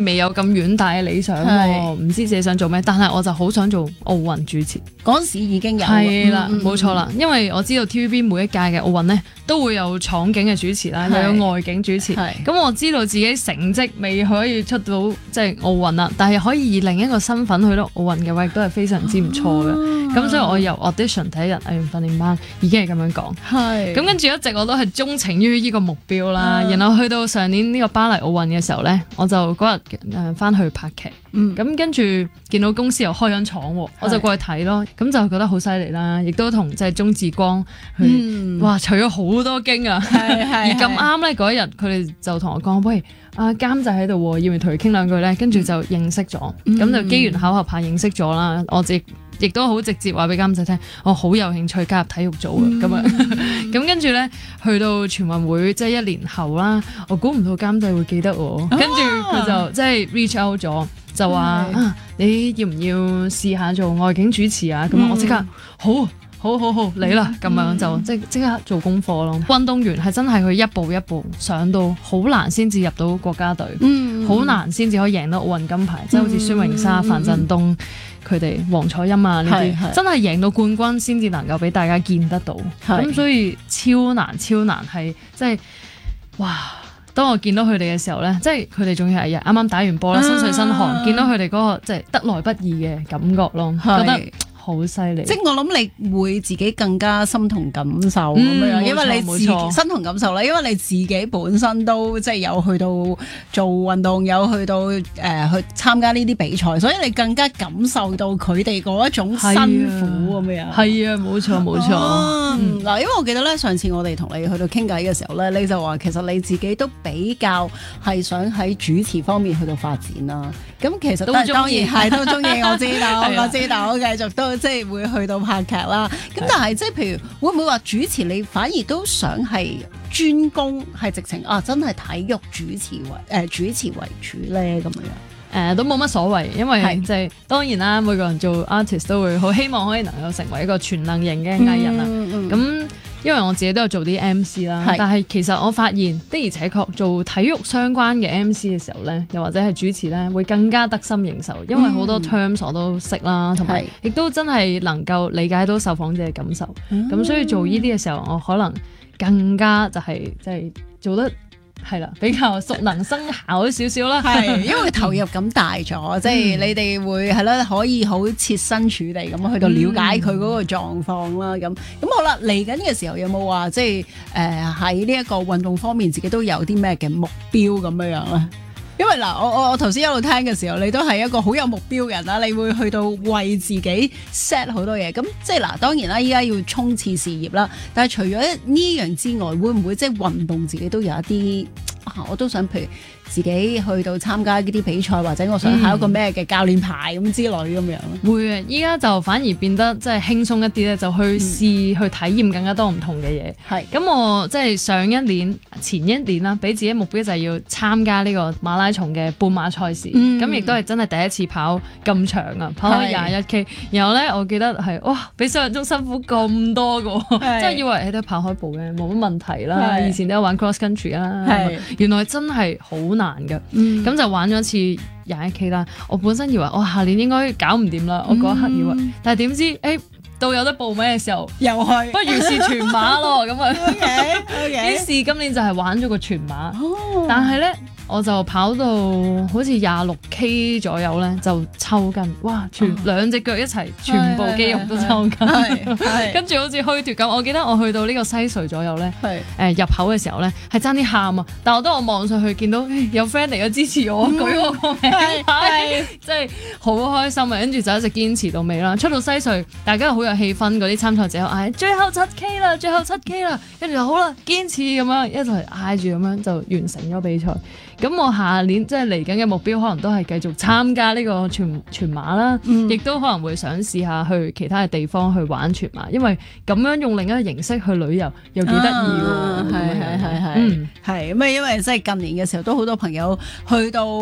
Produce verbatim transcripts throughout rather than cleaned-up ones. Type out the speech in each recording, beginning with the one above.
未有咁遠大嘅理想喎，唔知自己想做咩，但係我就好想做奧運主持。 嗰陣時已經有係啦， 嗯嗯冇錯啦，因為我知道 T V B 每一屆嘅奧運呢都會有廠景嘅主持啦， 係又有外景主持。 係咁我知道自己成績未可以出到即係奧運啦，但係可以以另一個身份去到奧運嘅話，亦都係非常之唔錯嘅。咁、 啊所以我由 audition 睇人藝員訓練班已經係咁樣講。 係咁跟住一直我都係鍾情於呢個目標啦， 啊然後去到上年呢個巴黎奧運嘅時候呢，我就嗰日誒翻去拍劇，咁、 嗯跟住見到公司又開緊廠喎，我就過去睇咯，咁就覺得好犀利啦，亦都同即係鍾志光去， 嗯哇，取咗好多經啊， 係係而咁啱呢嗰一日佢哋就同我講，喂，阿監製喺度喎，要唔要同佢傾兩句呢？跟住就認識咗，咁、 嗯就機緣巧合下認識咗啦，我自己亦都好直接話俾監製聽，我好有興趣加入體育組啊，咁樣、 嗯， 咁跟住咧，去到全運會即係一年後啦，我估唔到監製會記得我，跟住佢就即係 reach out 咗，就話係啊，你要唔要試下做外景主持啊？咁、 嗯我即刻好。好好好，嚟啦！咁樣就即即刻做功課咯。運動員係真係佢一步一步上到好難先至入到國家隊， 嗯好難先至可以贏到奧運金牌，即係好似孫穎莎、范振東佢哋、黃彩欣啊呢係係啲，真係贏到冠軍先至能夠俾大家見得到。 係咁所以超難超難係即係哇！當我見到佢哋嘅時候咧，即係佢哋仲要係啱啱打完波啦，身水身汗，見到佢哋嗰個即係得來不易嘅感覺咯， 係覺得好犀利。 即係我諗你會自己更加心同感受咁樣， 嗯因為你自己冇錯心同感受啦，因為你自己本身都即係有去到做運動，有去到誒、呃、去參加呢啲比賽，所以你更加感受到佢哋嗰一種辛苦咁樣。 係啊，冇錯冇錯。 嗱、 嗯因為我記得咧，上次我哋同你去到傾偈嘅時候咧，你就話其實你自己都比較係想喺主持方面去到發展啦。咁其實都當當鍾意然係都中意，我知道， 係啊我知道，我繼續都即係會去到拍劇啦。咁但係即係譬如會唔會話主持你反而都想係專攻係直情啊真係體育主持為誒、呃、主持為主咧咁樣？ 誒、呃、都冇乜所謂，因為係即係當然啦，每個人做 artist 都會好希望可以能夠成為一個全能型嘅藝人啊。 嗯咁、因為我自己都有做啲 M C 啦， 係但係其實我發現的而且確做體育相關嘅 M C 嘅時候咧，又或者係主持咧，會更加得心應手，因為好多 terms 我都識啦，同埋係亦都真係能夠理解到受訪者嘅感受。咁、 嗯所以做呢啲嘅時候，我可能更加就係即係做得係啦，比較熟能生巧少少啦。 係，因為投入感大咗，即係你哋會係啦，可以好設身處地咁去到了解佢嗰個狀況啦。咁咁好啦，嚟緊嘅時候有冇話即係誒喺呢一個運動方面自己都有啲咩嘅目標咁樣樣咧？因為嗱，我我我頭先一路聽嘅時候，你都係一個好有目標嘅人啦，你會去到為自己 set 好多嘢。咁即係嗱，當然啦，依家要衝刺事業啦。但係除咗呢樣之外，會唔會即係運動自己都有一啲啊？我都想譬如自己去到參加呢啲比賽，或者我想考一個咩嘅教練牌咁之類咁樣。 會啊！依家就反而變得即係輕鬆一啲咧，就去試、去體驗更加多唔同嘅嘢。 係咁我即係上一年、前一年啦，俾自己目標就係要參加呢個馬拉松嘅半馬賽事。 嗯咁亦都係真係第一次跑咁長啊，跑咗廿一 K。然後咧，我記得係哇，比想象中辛苦咁多個， 係即係以為誒都係跑開步嘅，冇乜問題啦。 係以前都有玩 cross country 啦， 係原來真係好難㗎。 嗯咁就玩咗一次廿一 K 啦。我本身以為我下年應該搞唔掂啦，我嗰一刻以為， 嗯但係點知誒到有得報名嘅時候， 又去不如是全馬咯咁啊！ ，OK 於 OK， 是今年就係玩咗個全馬， 哦但係咧我就跑到好似廿六 K 左右咧就抽筋，哇！全兩隻腳一齊，全部肌肉都抽筋， 係係跟住好似虛脫咁。我記得我去到呢個西隧左右咧。 係誒入口嘅時候咧，係爭啲喊啊！但係我當我望上去見到誒有 friend 嚟咗支持我，舉我個名係牌，即係好開心啊！跟住就一直堅持到尾啦。出到西隧，大家好有氣氛，嗰啲參賽者嗌最後七 K 啦，最後七 K 啦，跟住就好啦，堅持咁樣一齊嗌住咁樣就完成咗比賽。咁我下年即係嚟緊嘅目標，可能都係繼續參加呢個全全馬啦， 嗯亦都可能會想試下去其他嘅地方去玩全馬，因為咁樣用另一個形式去旅遊又幾得意喎。 係係係係嗯係咁啊！因為即係近年嘅時候，都好多朋友去到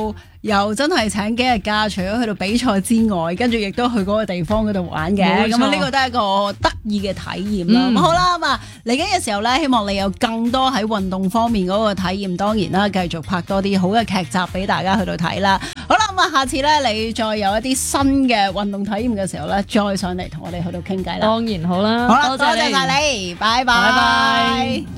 又真係請幾日假，除咗去到比賽之外，跟住亦都去嗰個地方嗰度玩嘅。 冇錯咁啊，呢個都係一個得意嘅體驗啦。咁、 嗯、 好啦，咁啊嚟緊嘅時候咧，希望你有更多喺運動方面嗰個體驗。當然啦，繼續拍多啲好嘅劇集俾大家去到睇啦。好啦，咁啊，下次咧你再有一啲新嘅運動體驗嘅時候咧，再上嚟同我哋去到傾偈啦。 當然好啦， 好啦， 多多謝謝你晒你，拜拜。 拜拜。